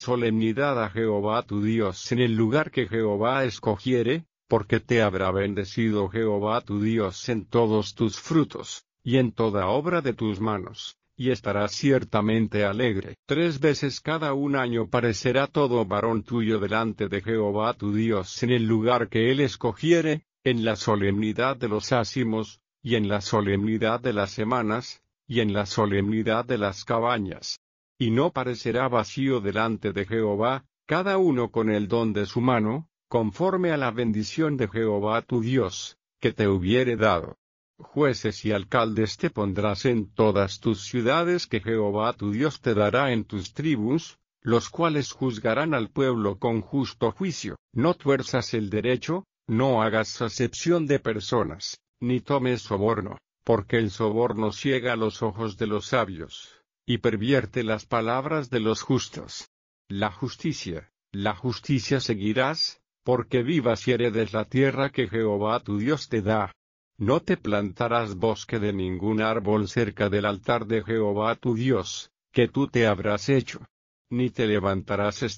solemnidad a Jehová tu Dios en el lugar que Jehová escogiere, porque te habrá bendecido Jehová tu Dios en todos tus frutos, y en toda obra de tus manos, y estarás ciertamente alegre. 3 veces cada un año parecerá todo varón tuyo delante de Jehová tu Dios en el lugar que él escogiere, en la solemnidad de los ázimos, y en la solemnidad de las semanas, y en la solemnidad de las cabañas. Y no parecerá vacío delante de Jehová, cada uno con el don de su mano, conforme a la bendición de Jehová tu Dios, que te hubiere dado. Jueces y alcaldes te pondrás en todas tus ciudades que Jehová tu Dios te dará en tus tribus, los cuales juzgarán al pueblo con justo juicio. No tuerzas el derecho, no hagas acepción de personas, ni tomes soborno, porque el soborno ciega los ojos de los sabios, y pervierte las palabras de los justos. La justicia seguirás, porque vivas y heredes la tierra que Jehová tu Dios te da. No te plantarás bosque de ningún árbol cerca del altar de Jehová tu Dios, que tú te habrás hecho, ni te levantarás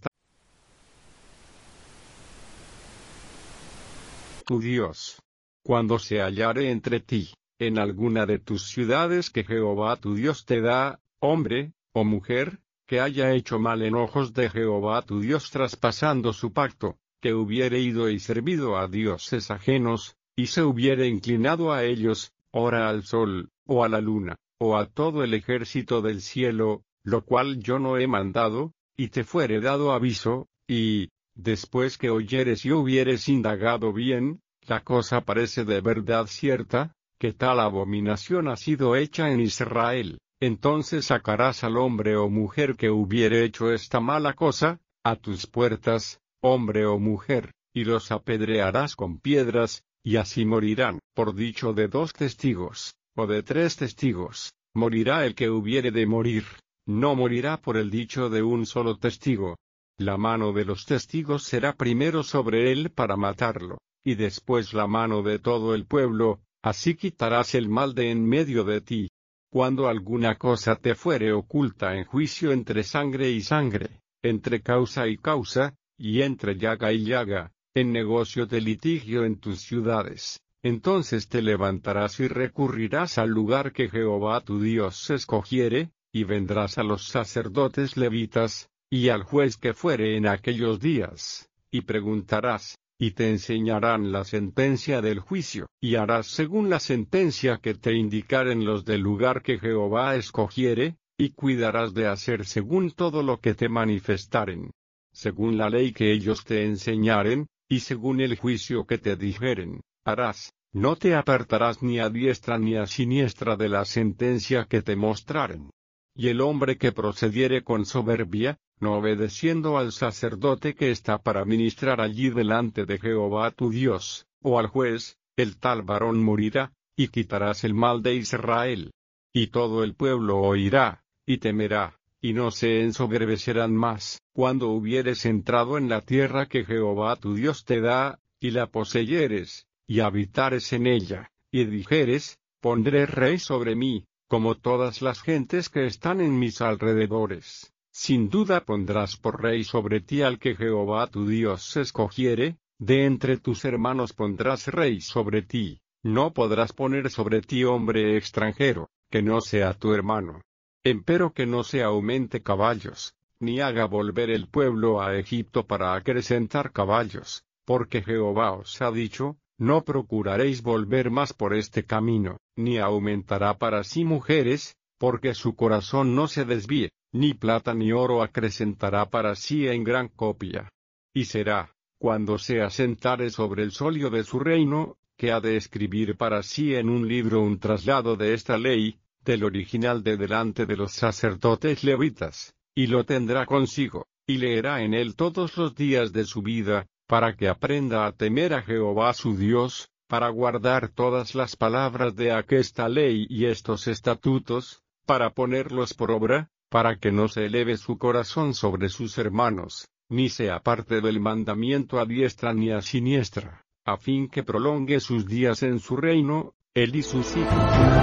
tu Dios. Cuando se hallare entre ti, en alguna de tus ciudades que Jehová tu Dios te da, hombre, o mujer, que haya hecho mal en ojos de Jehová tu Dios traspasando su pacto, que hubiere ido y servido a dioses ajenos, y se hubiere inclinado a ellos, ora al sol, o a la luna, o a todo el ejército del cielo, lo cual yo no he mandado, y te fuere dado aviso, y, después que oyeres y hubieres indagado bien, la cosa parece de verdad cierta, que tal abominación ha sido hecha en Israel, entonces sacarás al hombre o mujer que hubiere hecho esta mala cosa, a tus puertas, hombre o mujer, y los apedrearás con piedras, y así morirán. Por dicho de 2 testigos, o de 3 testigos, morirá el que hubiere de morir, no morirá por el dicho de un solo testigo. La mano de los testigos será primero sobre él para matarlo, y después la mano de todo el pueblo, así quitarás el mal de en medio de ti. Cuando alguna cosa te fuere oculta en juicio entre sangre y sangre, entre causa y causa, y entre llaga y llaga, en negocio de litigio en tus ciudades, entonces te levantarás y recurrirás al lugar que Jehová tu Dios escogiere, y vendrás a los sacerdotes levitas, y al juez que fuere en aquellos días, y preguntarás, y te enseñarán la sentencia del juicio, y harás según la sentencia que te indicaren los del lugar que Jehová escogiere, y cuidarás de hacer según todo lo que te manifestaren, según la ley que ellos te enseñaren, y según el juicio que te dijeren, harás. No te apartarás ni a diestra ni a siniestra de la sentencia que te mostraren. Y el hombre que procediere con soberbia, no obedeciendo al sacerdote que está para ministrar allí delante de Jehová tu Dios, o al juez, el tal varón morirá, y quitarás el mal de Israel. Y todo el pueblo oirá, y temerá, y no se ensoberbecerán más. Cuando hubieres entrado en la tierra que Jehová tu Dios te da, y la poseyeres, y habitares en ella, y dijeres, pondré rey sobre mí, como todas las gentes que están en mis alrededores. Sin duda pondrás por rey sobre ti al que Jehová tu Dios escogiere, de entre tus hermanos pondrás rey sobre ti, no podrás poner sobre ti hombre extranjero, que no sea tu hermano. Empero que no se aumente caballos, ni haga volver el pueblo a Egipto para acrecentar caballos, porque Jehová os ha dicho, no procuraréis volver más por este camino, ni aumentará para sí mujeres, porque su corazón no se desvíe, ni plata ni oro acrecentará para sí en gran copia. Y será, cuando se asentare sobre el solio de su reino, que ha de escribir para sí en un libro un traslado de esta ley, del original de delante de los sacerdotes levitas, y lo tendrá consigo, y leerá en él todos los días de su vida, para que aprenda a temer a Jehová su Dios, para guardar todas las palabras de aquesta ley y estos estatutos, para ponerlos por obra, para que no se eleve su corazón sobre sus hermanos, ni se aparte del mandamiento a diestra ni a siniestra, a fin que prolongue sus días en su reino, él y sus hijos.